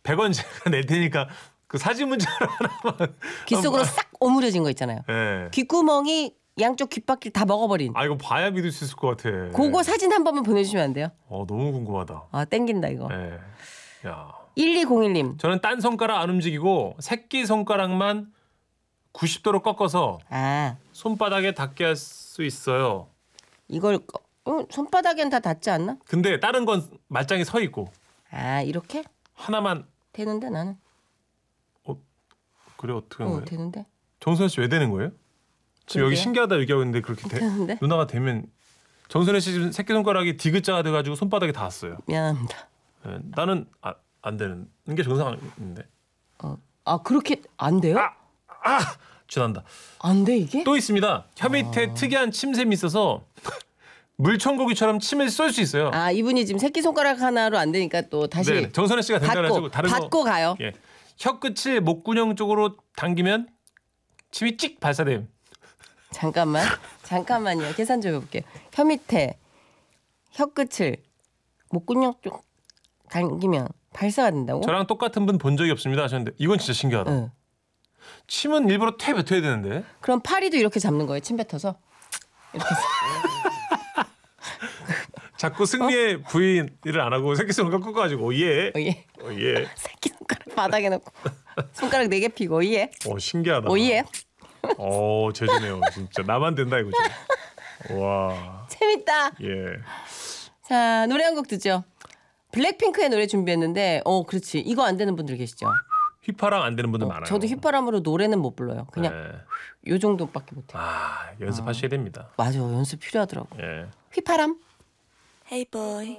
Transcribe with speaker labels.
Speaker 1: 100원 제가 낼 테니까 그 사진 문자로 하나만.
Speaker 2: 귀 속으로 싹 오므려진 거 있잖아요.
Speaker 1: 네.
Speaker 2: 귓구멍이 양쪽 귓바퀴를 다 먹어버린.
Speaker 1: 아 이거 봐야 믿을 수 있을 것 같아.
Speaker 2: 그거 사진 한 번만 보내주시면 안 돼요?
Speaker 1: 너무 궁금하다.
Speaker 2: 아 땡긴다 이거.
Speaker 1: 네. 야.
Speaker 2: 1201님.
Speaker 1: 저는 딴 손가락 안 움직이고 새끼 손가락만 90도로 꺾어서
Speaker 2: 아
Speaker 1: 손바닥에 닿게 할 수 있어요.
Speaker 2: 이걸 손바닥엔 다 닿지 않나?
Speaker 1: 근데 다른 건 말짱이 서 있고
Speaker 2: 아 이렇게?
Speaker 1: 하나만.
Speaker 2: 되는데 나는.
Speaker 1: 그래 어떻게 한 거예요?
Speaker 2: 되는데.
Speaker 1: 정선혜 씨 왜 되는 거예요? 지금 여기
Speaker 2: 그러게요.
Speaker 1: 신기하다 얘기하고 있는데 그렇게
Speaker 2: 되는데?
Speaker 1: 누나가 되면 정선혜 씨 지금 새끼손가락이 디귿자가 돼가지고 손바닥에 닿았어요.
Speaker 2: 미안합니다.
Speaker 1: 네, 나는 안 되는 게 정상인데.
Speaker 2: 아 그렇게 안 돼요?
Speaker 1: 죄송합니다.
Speaker 2: 안 돼 이게?
Speaker 1: 또 있습니다. 혀 밑에 특이한 침샘이 있어서 물총고기처럼 침을 쏠 수 있어요.
Speaker 2: 아 이분이 지금 새끼 손가락 하나로 안 되니까 또 다시
Speaker 1: 네, 정선혜 씨가 된다가지고 다른 거.
Speaker 2: 받고 가요.
Speaker 1: 예, 혀 끝을 목구녕 쪽으로 당기면 침이 찍 발사돼요.
Speaker 2: 잠깐만요. 계산 좀 해볼게요. 혀 밑에 혀 끝을 목구녕 쪽 당기면 발사가 된다고?
Speaker 1: 저랑 똑같은 분 본 적이 없습니다 하셨는데 이건 진짜 신기하다.
Speaker 2: 응.
Speaker 1: 침은 일부러 태 뱉어야 되는데.
Speaker 2: 그럼 파리도 이렇게 잡는 거예요. 침 뱉어서 이렇게.
Speaker 1: 자꾸 승리의 부인을 안 하고 새끼손가락 꺾어가지고 예.
Speaker 2: 오예.
Speaker 1: 예.
Speaker 2: 새끼 손가락 바닥에 놓고 손가락 4개 피고 오예.
Speaker 1: 신기하다.
Speaker 2: 오예.
Speaker 1: 제주네요. 진짜 나만 된다 이거지. 와.
Speaker 2: 재밌다.
Speaker 1: 예.
Speaker 2: 자 노래 한 곡 듣죠. 블랙핑크의 노래 준비했는데 그렇지. 이거 안 되는 분들 계시죠.
Speaker 1: 휘파람 안 되는 분들 많아요.
Speaker 2: 저도 휘파람으로 노래는 못 불러요. 그냥
Speaker 1: 네.
Speaker 2: 요 정도밖에 못해요.
Speaker 1: 연습하셔야 됩니다.
Speaker 2: 맞아. 연습 필요하더라고.
Speaker 1: 예.
Speaker 2: 휘파람.
Speaker 3: Hey boy.